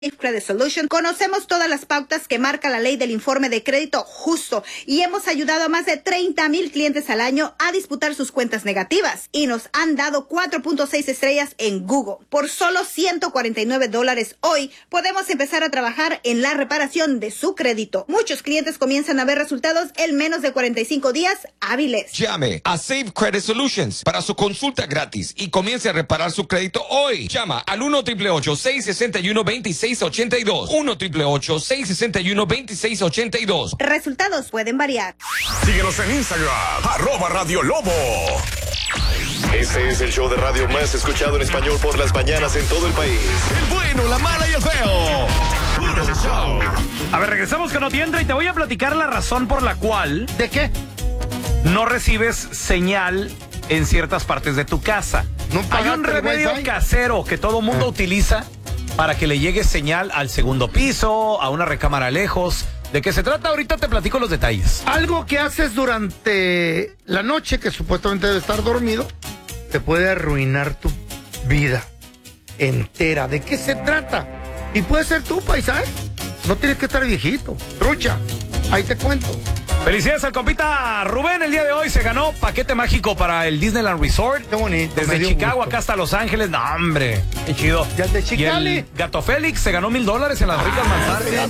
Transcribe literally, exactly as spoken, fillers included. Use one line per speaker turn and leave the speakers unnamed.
Credit Solution, conocemos todas las pautas que marca la ley del informe de crédito justo y hemos ayudado a más de treinta mil clientes al año a disputar sus cuentas negativas y nos han dado cuatro punto seis estrellas en Google. Por solo ciento cuarenta y nueve dólares hoy podemos empezar a trabajar en la reparación de su crédito. Muchos clientes comienzan a ver resultados en menos de cuarenta y cinco días hábiles.
Llame a Save Credit Solutions para su consulta gratis y comience a reparar su crédito hoy. Llama al uno ocho ocho ocho, seis seis uno, dos seis ocho dos. uno ocho ocho ocho, seis seis uno, dos seis ocho dos.
Resultados pueden variar.
Síguenos en Instagram, arroba Radio Lobo. Este es el show de radio más escuchado en español por las mañanas en todo el país. El bueno, la mala y el feo.
A ver, regresamos con Otiendra y te voy a platicar la razón por la cual...
¿De qué?
No recibes señal en ciertas partes de tu casa.
¿No
Hay un remedio casero que todo mundo eh. utiliza para que le llegue señal al segundo piso, a una recámara lejos. ¿De qué se trata? Ahorita te platico los detalles.
Algo que haces durante la noche, que supuestamente debe estar dormido, te puede arruinar tu vida entera. ¿De qué se trata? Y puede ser tú, paisaje. No tienes que estar viejito. Trucha, ahí te cuento.
Felicidades al compita Rubén. El día de hoy se ganó paquete mágico para el Disneyland Resort.
Qué bonito.
Desde Chicago gusto. Acá hasta Los Ángeles. No, hombre. Qué chido.
Ya el de
Y
Chicali.
el Gato Félix se ganó mil dólares en las ricas manzanas.